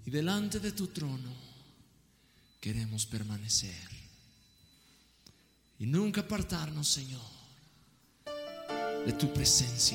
y delante de tu trono queremos permanecer y nunca apartarnos, Señor, de tu presencia.